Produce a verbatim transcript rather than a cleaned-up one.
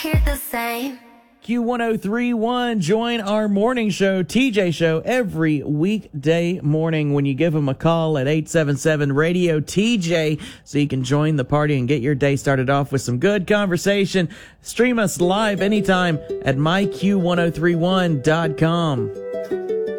hear the same. Q ten thirty-one, join our morning show, T J Show, every weekday morning when you give them a call at eight seven seven radio T J so you can join the party and get your day started off with some good conversation. Stream us live anytime at my q ten thirty-one dot com.